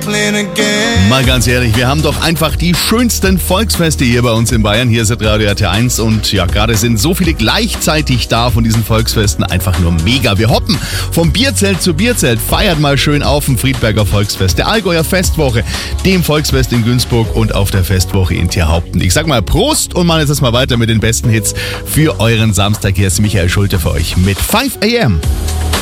Mal ganz ehrlich, wir haben doch einfach die schönsten Volksfeste hier bei uns in Bayern. Hier ist Radio RT1 und ja, gerade sind so viele gleichzeitig da von diesen Volksfesten. Einfach nur mega. Wir hoppen vom Bierzelt zu Bierzelt. Feiert mal schön auf dem Friedberger Volksfest, der Allgäuer Festwoche, dem Volksfest in Günzburg und auf der Festwoche in Tierhaupten. Ich sag mal Prost und machen jetzt mal weiter mit den besten Hits für euren Samstag. Hier ist Michael Schulte für euch mit 5 AM.